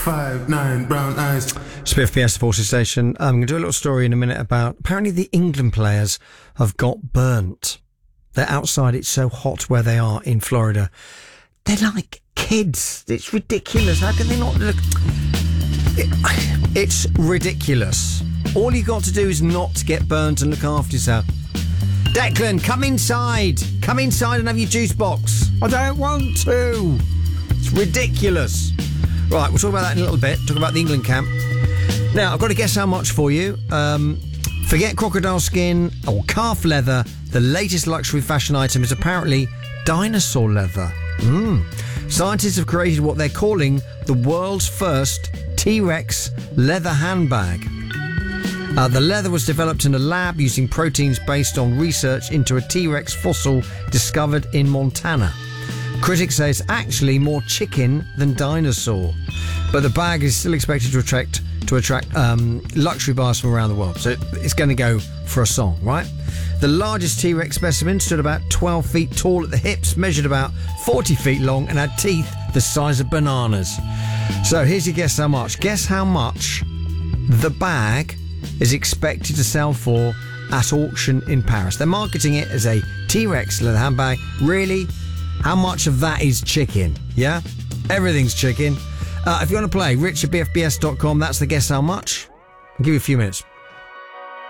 5'9", brown eyes. SPFBS Forces Station. I'm going to do a little story in a minute about apparently the England players have got burnt. They're outside. It's so hot where they are in Florida. They're like kids. It's ridiculous. How can they not look? It's ridiculous. All you got to do is not get burnt and look after yourself. Declan, come inside. Come inside and have your juice box. I don't want to. It's ridiculous. Right, we'll talk about that in a little bit. Talk about the England camp. Now, I've got to guess how much for you. Forget crocodile skin or calf leather. The latest luxury fashion item is apparently dinosaur leather. Scientists have created what they're calling the world's first T-Rex leather handbag. The leather was developed in a lab using proteins based on research into a T-Rex fossil discovered in Montana. Critics say it's actually more chicken than dinosaur, but the bag is still expected to attract luxury buyers from around the world. So it's going to go for a song, right? The largest T-Rex specimen stood about 12 feet tall at the hips, measured about 40 feet long, and had teeth the size of bananas. So here's your guess how much. Guess how much the bag is expected to sell for at auction in Paris. They're marketing it as a T-Rex leather handbag. Really? How much of that is chicken? Yeah? Everything's chicken. If you want to play, rich@bfbs.com. That's the guess how much. I'll give you a few minutes.